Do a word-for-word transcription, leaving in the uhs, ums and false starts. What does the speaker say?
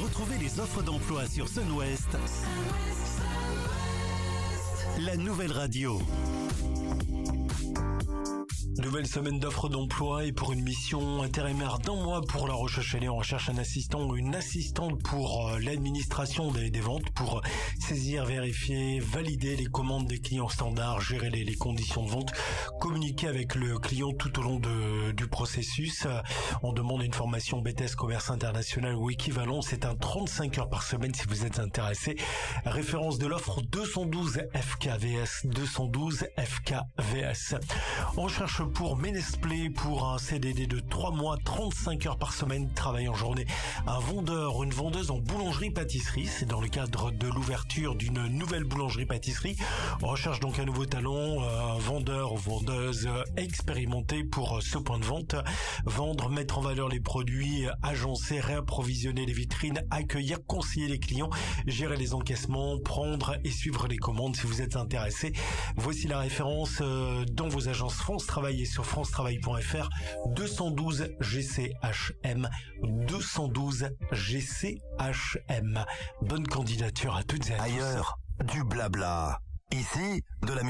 Retrouvez les offres d'emploi sur Sunwest, la nouvelle radio. Nouvelle semaine d'offres d'emploi et pour une mission intérimaire d'un mois pour La Roche-Chalais, on recherche un assistant ou une assistante pour l'administration des, des ventes, pour saisir, vérifier, valider les commandes des clients standards, gérer les, les conditions de vente, communiquer avec le client tout au long de, du processus. On demande une formation B T S commerce international ou équivalent. C'est un trente-cinq heures par semaine si vous êtes intéressé. Référence de l'offre deux cent douze F K V S, deux cent douze F K V S. On recherche pour Ménesplé pour un C D D de trois mois, trente-cinq heures par semaine, travail en journée. Un vendeur ou une vendeuse en boulangerie-pâtisserie, c'est dans le cadre de l'ouverture d'une nouvelle boulangerie-pâtisserie. On recherche donc un nouveau talent, un vendeur ou vendeuse expérimenté pour ce point de vente. Vendre, mettre en valeur les produits, agencer, réapprovisionner les vitrines, accueillir, conseiller les clients, gérer les encaissements, prendre et suivre les commandes si vous êtes intéressé. Voici la référence dans vos agences France Travail et sur france travail point f r, deux cent douze G C H M, deux cent douze G C H M. Bonne candidature à toutes et à tous. Ailleurs, du blabla. Ici, de la musique.